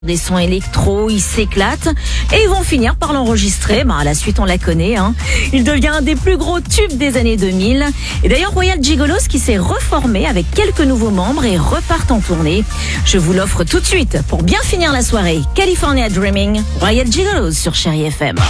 Des sons électro, ils s'éclatent et ils vont finir par l'enregistrer. À la suite, on la connaît. Il devient un des plus gros tubes des années 2000. Et d'ailleurs, Royal Gigolos qui s'est reformé avec quelques nouveaux membres et repartent en tournée. Je vous l'offre tout de suite pour bien finir la soirée. California Dreaming, Royal Gigolos sur Chérie FM.